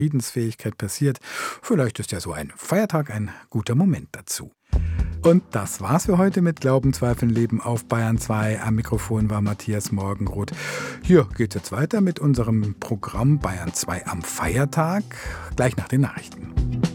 Friedensfähigkeit passiert. Vielleicht ist ja so ein Feiertag ein guter Moment dazu. Und das war's für heute mit Glauben, Zweifeln, Leben auf Bayern 2. Am Mikrofon war Matthias Morgenroth. Hier geht's jetzt weiter mit unserem Programm Bayern 2 am Feiertag, gleich nach den Nachrichten.